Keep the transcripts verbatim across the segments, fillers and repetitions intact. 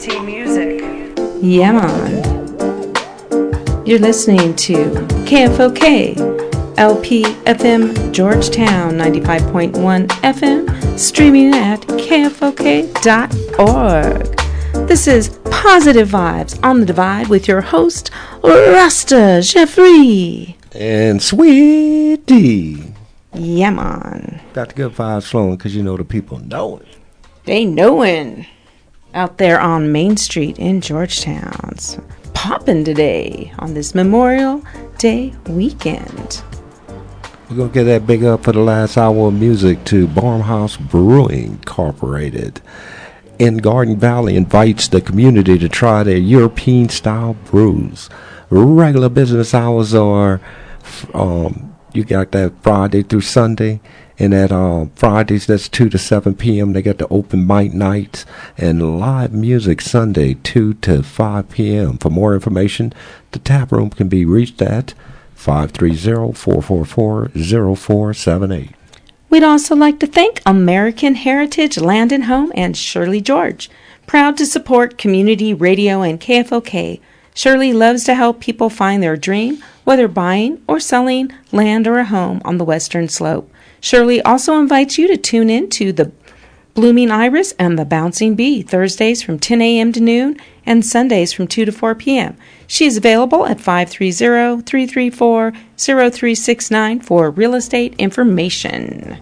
quality music. Yeah, man. You're listening to K F O K, L P F M Georgetown, ninety-five point one F M, streaming at K F O K dot org. This is Positive Vibes on the Divide with your host, Rasta Jeffrey. And Sweetie. Yeah, man. Got the good vibes flowing because you know the people know it. They knowin' out there on Main Street in Georgetown. It's poppin' today on this Memorial Day weekend. We're going to get that big up for the last hour of music to Barnhouse Brewing Incorporated in Garden Valley invites the community to try their European-style brews. Regular business hours are, um, you got that Friday through Sunday, and at uh, Fridays, that's two to seven p.m. They got the open mic nights and live music Sunday, two to five p.m. For more information, the tap room can be reached at five three zero, four four four, zero four seven eight. We'd also like to thank American Heritage Land and Home and Shirley George, proud to support community radio and K F O K. Shirley loves to help people find their dream, whether buying or selling land or a home on the Western Slope. Shirley also invites you to tune in to the Blooming Iris and the Bouncing Bee, Thursdays from ten a.m. to noon and Sundays from two to four p.m. She is available at five three zero, three three four, zero three six nine for real estate information.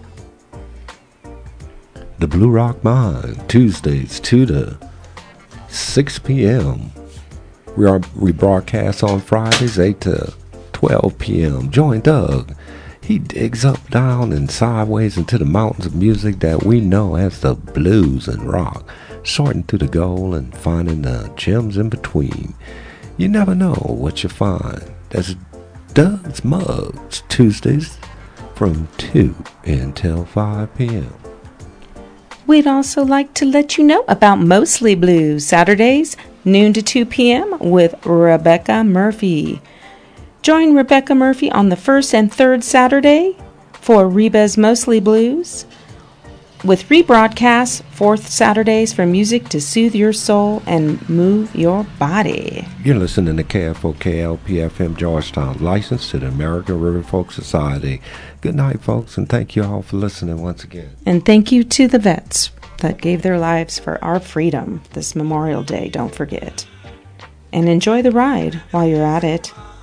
The Blue Rock Mine, Tuesdays, two to six p.m. We are we broadcast on Fridays, eight to twelve p.m. Join Doug. He digs up, down, and sideways into the mountains of music that we know as the blues and rock, sorting through the gold and finding the gems in between. You never know what you find. That's Doug's Mugs, Tuesdays from two until five p.m. We'd also like to let you know about Mostly Blues, Saturdays, noon to two p.m. with Rebecca Murphy. Join Rebecca Murphy on the first and third Saturday for Reba's Mostly Blues, with rebroadcasts fourth Saturdays for music to soothe your soul and move your body. You're listening to K F O K L P F M Georgetown, licensed to the American River Folk Society. Good night, folks, and thank you all for listening once again. And thank you to the vets that gave their lives for our freedom this Memorial Day, don't forget. And enjoy the ride while you're at it.